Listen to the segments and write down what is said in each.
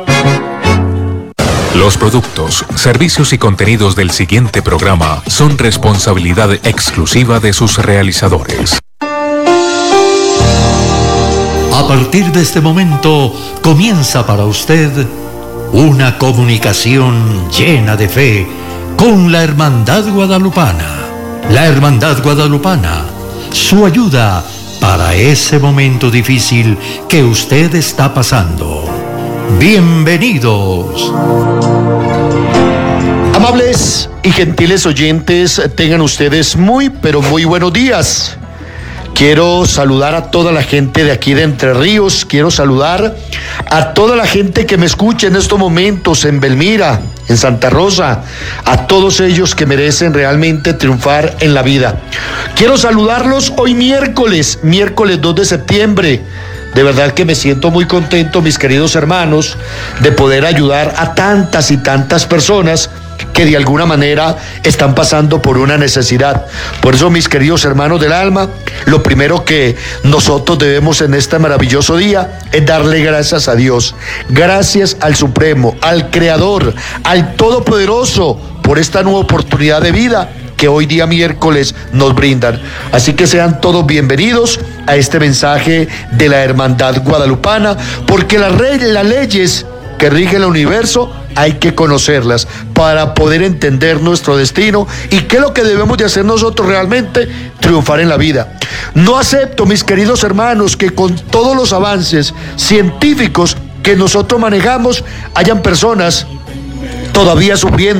Los productos, servicios y contenidos del siguiente programa son responsabilidad exclusiva de sus realizadores. A partir de este momento comienza para usted una comunicación llena de fe con la Hermandad Guadalupana. La Hermandad Guadalupana, su ayuda para ese momento difícil que usted está pasando. Bienvenidos. Amables y gentiles oyentes, tengan ustedes muy, pero muy buenos días. Quiero saludar a toda la gente de aquí de Entre Ríos, quiero saludar a toda la gente que me escucha en estos momentos en Belmira, en Santa Rosa, a todos ellos que merecen realmente triunfar en la vida. Quiero saludarlos hoy miércoles 2 de septiembre. De verdad que me siento muy contento, mis queridos hermanos, de poder ayudar a tantas y tantas personas que de alguna manera están pasando por una necesidad. Por eso, mis queridos hermanos del alma, lo primero que nosotros debemos en este maravilloso día es darle gracias a Dios, gracias al Supremo, al Creador, al Todopoderoso, por esta nueva oportunidad de vida que hoy día miércoles nos brindan. Así que sean todos bienvenidos a este mensaje de la Hermandad Guadalupana, porque las leyes que rigen el universo hay que conocerlas para poder entender nuestro destino y qué es lo que debemos de hacer nosotros realmente, triunfar en la vida. No acepto, mis queridos hermanos, que con todos los avances científicos que nosotros manejamos, hayan personas todavía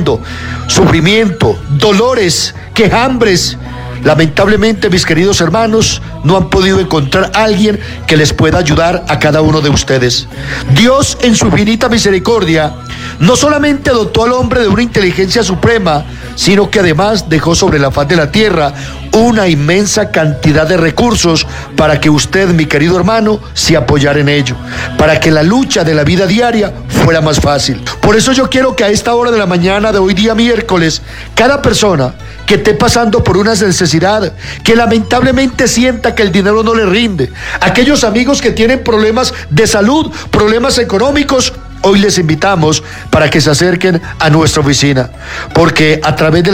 sufrimiento, dolores, quejambres. Lamentablemente, mis queridos hermanos, no han podido encontrar a alguien que les pueda ayudar a cada uno de ustedes. Dios, en su infinita misericordia, no solamente dotó al hombre de una inteligencia suprema, sino que además dejó sobre la faz de la tierra una inmensa cantidad de recursos para que usted, mi querido hermano, se apoyara en ello, para que la lucha de la vida diaria fuera más fácil. Por eso yo quiero que a esta hora de la mañana de hoy día miércoles, cada persona que esté pasando por una necesidad, que lamentablemente sienta que el dinero no le rinde, aquellos amigos que tienen problemas de salud, problemas económicos, hoy les invitamos para que se acerquen a nuestra oficina, porque a través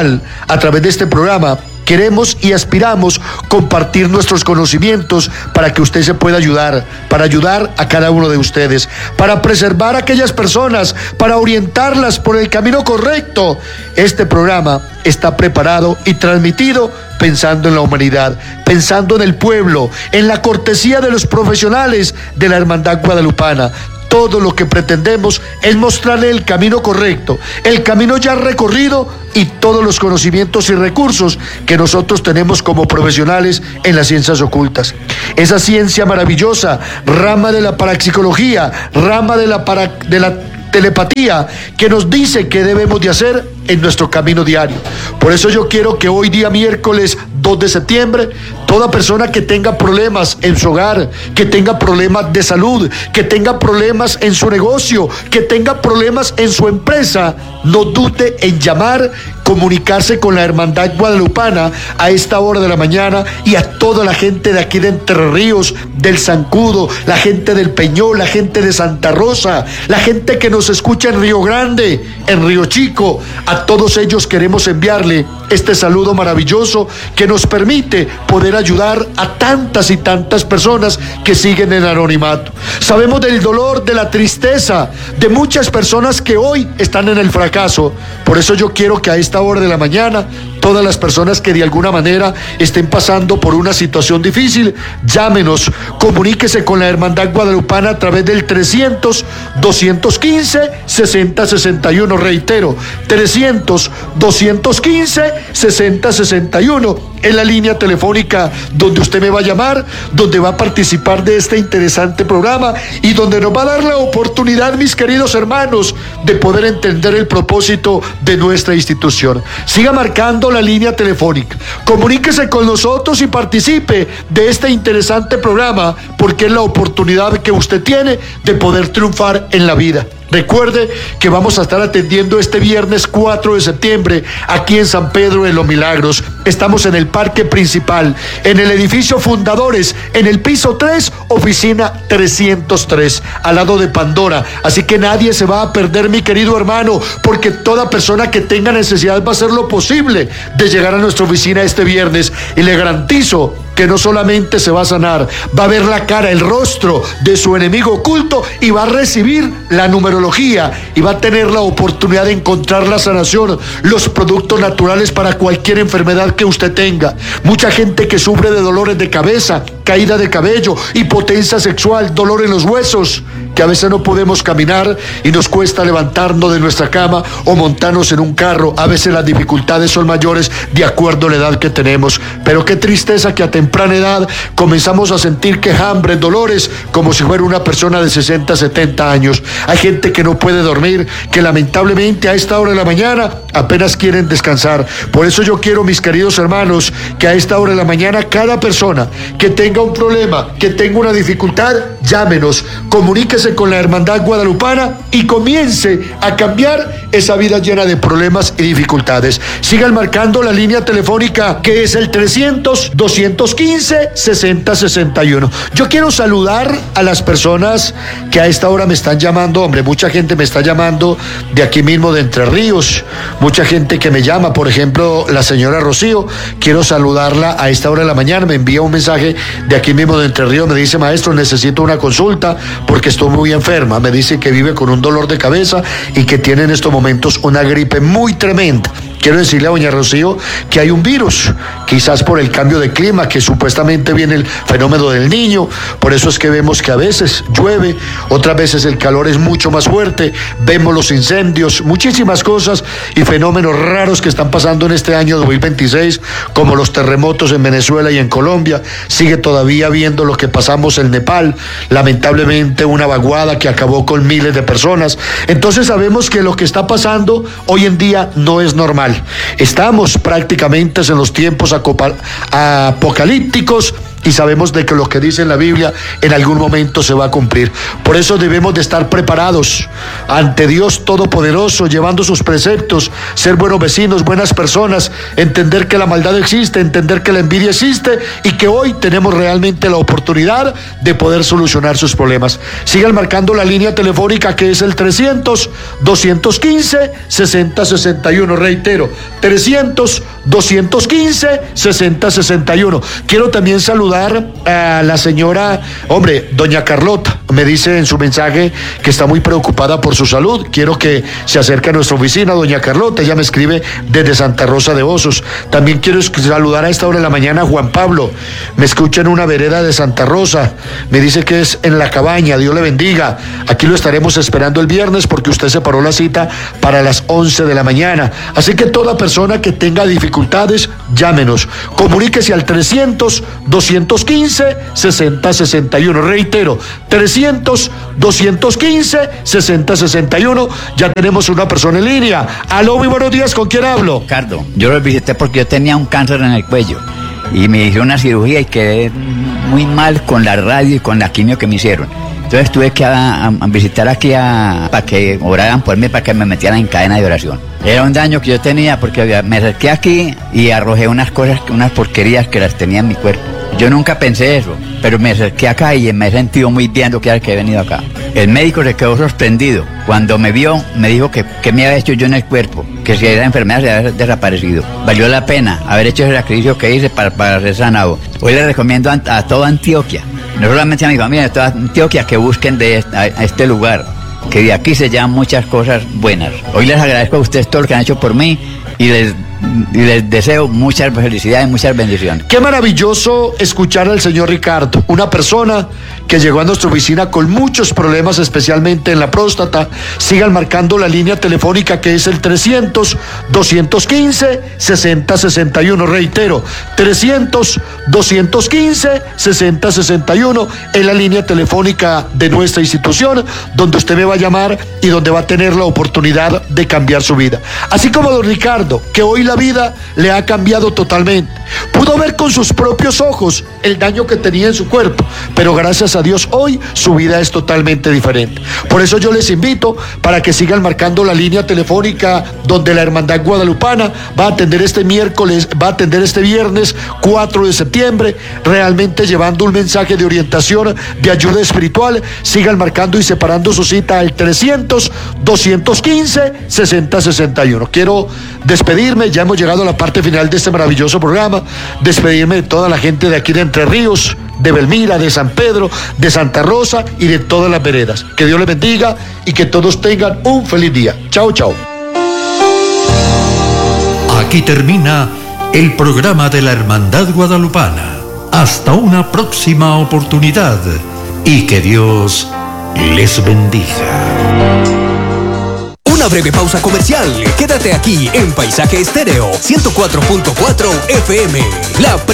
de este programa, queremos y aspiramos compartir nuestros conocimientos para que usted se pueda ayudar, para ayudar a cada uno de ustedes, para preservar a aquellas personas, para orientarlas por el camino correcto. Este programa está preparado y transmitido pensando en la humanidad, pensando en el pueblo, en la cortesía de los profesionales de la Hermandad Guadalupana. Todo lo que pretendemos es mostrarle el camino correcto, el camino ya recorrido y todos los conocimientos y recursos que nosotros tenemos como profesionales en las ciencias ocultas. Esa ciencia maravillosa, rama de la parapsicología, rama de la telepatía, que nos dice qué debemos de hacer en nuestro camino diario. Por eso yo quiero que hoy día miércoles 2 de septiembre, toda persona que tenga problemas en su hogar, que tenga problemas de salud, que tenga problemas en su negocio, que tenga problemas en su empresa, no dude en llamar, comunicarse con la Hermandad Guadalupana a esta hora de la mañana, y a toda la gente de aquí de Entre Ríos, del Zancudo, la gente del Peñol, la gente de Santa Rosa, la gente que nos escucha en Río Grande, en Río Chico. A todos ellos queremos enviarle este saludo maravilloso que nos permite poder ayudar a tantas y tantas personas que siguen en anonimato. Sabemos del dolor, de la tristeza de muchas personas que hoy están en el fracaso. Por eso yo quiero que a esta hora de la mañana, todas las personas que de alguna manera estén pasando por una situación difícil, llámenos, comuníquese con la Hermandad Guadalupana a través del 300-215-6061, reitero, 300-215-6061, en la línea telefónica donde usted me va a llamar, donde va a participar de este interesante programa y donde nos va a dar la oportunidad, mis queridos hermanos, de poder entender el propósito de nuestra institución. Siga marcando la línea telefónica, comuníquese con nosotros y participe de este interesante programa, porque es la oportunidad que usted tiene de poder triunfar en la vida. Recuerde que vamos a estar atendiendo este viernes 4 de septiembre aquí en San Pedro de los Milagros. Estamos en el parque principal, en el edificio Fundadores, en el piso 3, oficina 303, al lado de Pandora. Así que nadie se va a perder, mi querido hermano, porque toda persona que tenga necesidad va a hacer lo posible de llegar a nuestra oficina este viernes, y le garantizo que no solamente se va a sanar, va a ver la cara, el rostro de su enemigo oculto, y va a recibir la numerología y va a tener la oportunidad de encontrar la sanación, los productos naturales para cualquier enfermedad que usted tenga. Mucha gente que sufre de dolores de cabeza, caída de cabello, impotencia sexual, dolor en los huesos, que a veces no podemos caminar y nos cuesta levantarnos de nuestra cama o montarnos en un carro. A veces las dificultades son mayores de acuerdo a la edad que tenemos, pero qué tristeza que a temprana edad comenzamos a sentir quejambres, dolores, como si fuera una persona de 60, 70 años. Hay gente que no puede dormir, que lamentablemente a esta hora de la mañana apenas quieren descansar. Por eso yo quiero, mis queridos hermanos, que a esta hora de la mañana cada persona que tenga un problema, que tenga una dificultad, llámenos, comuníquese con la Hermandad Guadalupana y comience a cambiar esa vida llena de problemas y dificultades. Sigan marcando la línea telefónica, que es el 300-215-6061. Yo quiero saludar a las personas que a esta hora me están llamando. Hombre, mucha gente me está llamando de aquí mismo, de Entre Ríos. Mucha gente que me llama, por ejemplo, la señora Rocío. Quiero saludarla a esta hora de la mañana. Me envía un mensaje de aquí mismo de Entre Ríos. Me dice: maestro, necesito una consulta porque estoy muy enferma. Me dice que vive con un dolor de cabeza y que tiene en estos momentos una gripe muy tremenda. Quiero decirle a doña Rocío que hay un virus, quizás por el cambio de clima, que supuestamente viene el fenómeno del Niño. Por eso es que vemos que a veces llueve, otras veces el calor es mucho más fuerte, vemos los incendios, muchísimas cosas y fenómenos raros que están pasando en este año 2026, como los terremotos en Venezuela y en Colombia. Sigue todavía viendo lo que pasamos en Nepal, lamentablemente una vaguada que acabó con miles de personas. Entonces sabemos que lo que está pasando hoy en día no es normal. Estamos prácticamente en los tiempos apocalípticos y sabemos de que lo que dice la Biblia en algún momento se va a cumplir. Por eso debemos de estar preparados ante Dios Todopoderoso, llevando sus preceptos, ser buenos vecinos, buenas personas, entender que la maldad existe, entender que la envidia existe y que hoy tenemos realmente la oportunidad de poder solucionar sus problemas. Sigan marcando la línea telefónica, que es el 300-215-6061. Reitero, 300-215-6061. Quiero también saludar a la señora, doña Carlota. Me dice en su mensaje que está muy preocupada por su salud. Quiero que se acerque a nuestra oficina, doña Carlota. Ella me escribe desde Santa Rosa de Osos. También quiero saludar a esta hora de la mañana a Juan Pablo. Me escucha en una vereda de Santa Rosa. Me dice que es en La Cabaña. Dios le bendiga. Aquí lo estaremos esperando el viernes porque usted separó la cita para las 11 de la mañana. Así que toda persona que tenga dificultades, llámenos. Comuníquese al 300-215-6061. Reitero, 300-215-6061. Ya tenemos una persona en línea. Aló, muy buenos días, ¿con quién hablo? Ricardo, yo lo visité porque yo tenía un cáncer en el cuello y me hicieron una cirugía y quedé muy mal con la radio y con la quimio que me hicieron. Entonces tuve que a visitar aquí para que oraran por mí, para que me metieran en cadena de oración. Era un daño que yo tenía porque me acerqué aquí y arrojé unas cosas, unas porquerías que las tenía en mi cuerpo. Yo nunca pensé eso, pero me acerqué acá y me he sentido muy bien lo que he venido acá. El médico se quedó sorprendido. Cuando me vio, me dijo que me había hecho yo en el cuerpo, que si era enfermedad se había desaparecido. Valió la pena haber hecho ese sacrificio que hice para ser sanado. Hoy les recomiendo a toda Antioquia, no solamente a mi familia, a toda Antioquia, que busquen a este lugar, que de aquí se llevan muchas cosas buenas. Hoy les agradezco a ustedes todo lo que han hecho por mí y les deseo muchas felicidades y muchas bendiciones. Qué maravilloso escuchar al señor Ricardo, una persona que llegó a nuestra oficina con muchos problemas, especialmente en la próstata. Sigan marcando la línea telefónica, que es el 300-215-6061. Reitero, 300-215-6061 es la línea telefónica de nuestra institución, donde usted me va a llamar y donde va a tener la oportunidad de cambiar su vida. Así como don Ricardo, que hoy la vida le ha cambiado totalmente. Pudo ver con sus propios ojos el daño que tenía en su cuerpo, pero gracias gracias a Dios hoy su vida es totalmente diferente. Por eso yo les invito para que sigan marcando la línea telefónica donde la Hermandad Guadalupana va a atender este miércoles, va a atender este viernes 4 de septiembre, realmente llevando un mensaje de orientación, de ayuda espiritual. Sigan marcando y separando su cita al 300-215-6061. Quiero despedirme, ya hemos llegado a la parte final de este maravilloso programa, despedirme de toda la gente de aquí de Entre Ríos, de Belmira, de San Pedro, de Santa Rosa y de todas las veredas. Que Dios les bendiga y que todos tengan un feliz día. Chao, chao. Aquí termina el programa de la Hermandad Guadalupana. Hasta una próxima oportunidad y que Dios les bendiga. Una breve pausa comercial. Quédate aquí en Paisaje Estéreo 104.4 FM.